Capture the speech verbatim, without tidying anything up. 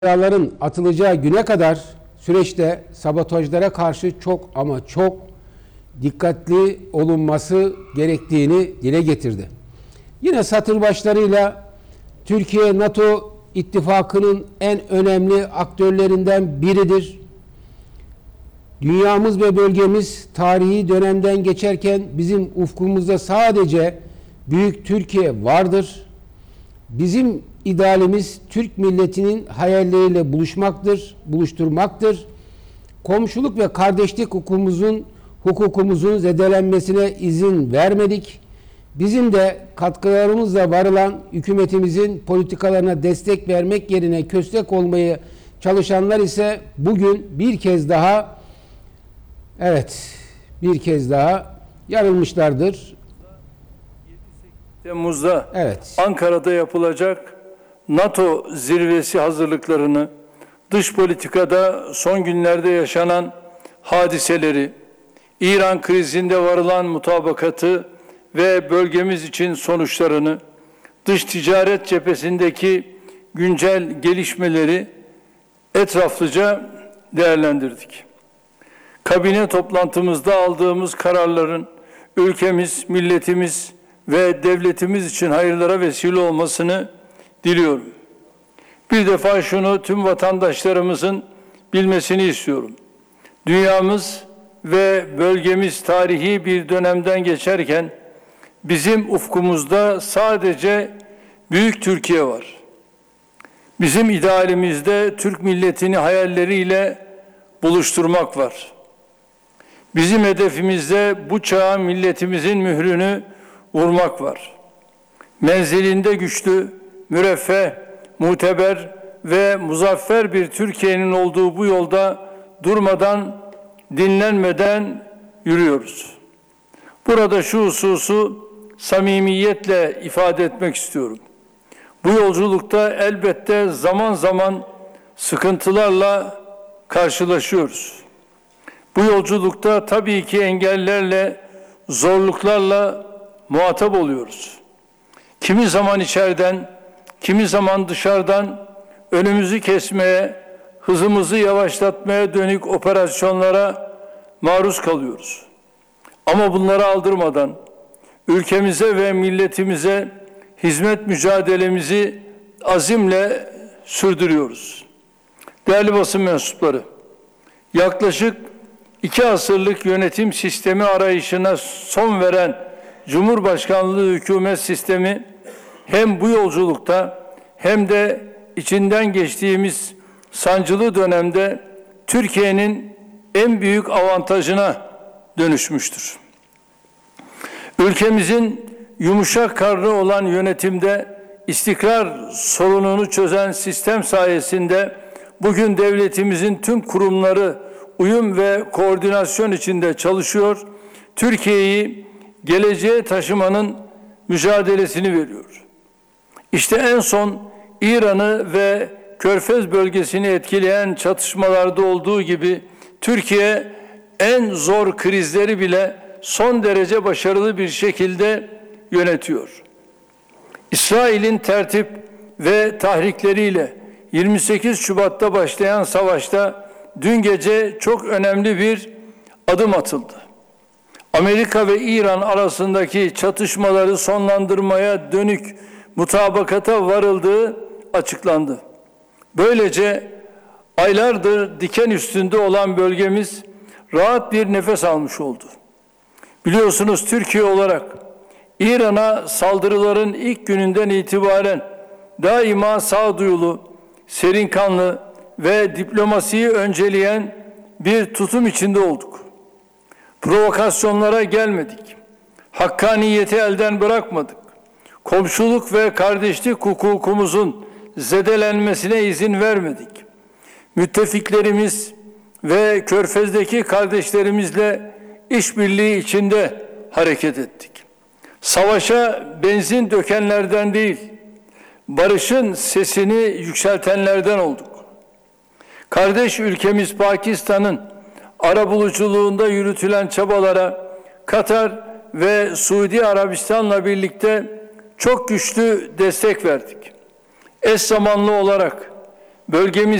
İmzaların atılacağı güne kadar süreçte sabotajlara karşı çok ama çok dikkatli olunması gerektiğini dile getirdi. Yine satır başlarıyla Türkiye NATO ittifakının en önemli aktörlerinden biridir. Dünyamız ve bölgemiz tarihi dönemden geçerken bizim ufkumuzda sadece büyük Türkiye vardır. Bizim idealimiz Türk milletinin hayalleriyle buluşmaktır, buluşturmaktır. Komşuluk ve kardeşlik hukukumuzun hukukumuzun zedelenmesine izin vermedik. Bizim de katkılarımızla varılan hükümetimizin politikalarına destek vermek yerine köstek olmayı çalışanlar ise bugün bir kez daha evet bir kez daha yanılmışlardır. Temmuz'da Evet. Ankara'da yapılacak NATO zirvesi hazırlıklarını, dış politikada son günlerde yaşanan hadiseleri, İran krizinde varılan mutabakatı ve bölgemiz için sonuçlarını, dış ticaret cephesindeki güncel gelişmeleri etraflıca değerlendirdik. Kabine toplantımızda aldığımız kararların ülkemiz, milletimiz ve devletimiz için hayırlara vesile olmasını diliyorum. Bir defa şunu tüm vatandaşlarımızın bilmesini istiyorum. Dünyamız ve bölgemiz tarihi bir dönemden geçerken bizim ufkumuzda sadece büyük Türkiye var. Bizim idealimizde Türk milletini hayalleriyle buluşturmak var. Bizim hedefimizde bu çağa milletimizin mührünü vurmak var. Menzilinde güçlü, müreffeh, muteber ve muzaffer bir Türkiye'nin olduğu bu yolda durmadan, dinlenmeden yürüyoruz. Burada şu hususu samimiyetle ifade etmek istiyorum. Bu yolculukta elbette zaman zaman sıkıntılarla karşılaşıyoruz. Bu yolculukta tabii ki engellerle, zorluklarla muhatap oluyoruz. Kimi zaman içeriden, kimi zaman dışarıdan önümüzü kesmeye, hızımızı yavaşlatmaya dönük operasyonlara maruz kalıyoruz. Ama bunları aldırmadan ülkemize ve milletimize hizmet mücadelemizi azimle sürdürüyoruz. Değerli basın mensupları, yaklaşık iki asırlık yönetim sistemi arayışına son veren Cumhurbaşkanlığı hükümet sistemi hem bu yolculukta hem de içinden geçtiğimiz sancılı dönemde Türkiye'nin en büyük avantajına dönüşmüştür. Ülkemizin yumuşak karnı olan yönetimde istikrar sorununu çözen sistem sayesinde bugün devletimizin tüm kurumları uyum ve koordinasyon içinde çalışıyor, Türkiye'yi geleceğe taşımanın mücadelesini veriyor. İşte en son İran'ı ve Körfez bölgesini etkileyen çatışmalarda olduğu gibi Türkiye en zor krizleri bile son derece başarılı bir şekilde yönetiyor. İsrail'in tertip ve tahrikleriyle yirmi sekiz Şubat'ta başlayan savaşta dün gece çok önemli bir adım atıldı. Amerika ve İran arasındaki çatışmaları sonlandırmaya dönük mutabakata varıldığı açıklandı. Böylece aylardır diken üstünde olan bölgemiz rahat bir nefes almış oldu. Biliyorsunuz Türkiye olarak İran'a saldırıların ilk gününden itibaren daima sağduyulu, serinkanlı ve diplomasiyi önceleyen bir tutum içinde olduk. Provokasyonlara gelmedik. Hakkaniyeti elden bırakmadık. Komşuluk ve kardeşlik hukukumuzun zedelenmesine izin vermedik. Müttefiklerimiz ve Körfez'deki kardeşlerimizle işbirliği içinde hareket ettik. Savaşa benzin dökenlerden değil, barışın sesini yükseltenlerden olduk. Kardeş ülkemiz Pakistan'ın arabuluculuğunda yürütülen çabalara Katar ve Suudi Arabistan'la birlikte çok güçlü destek verdik. Eş zamanlı olarak bölgemiz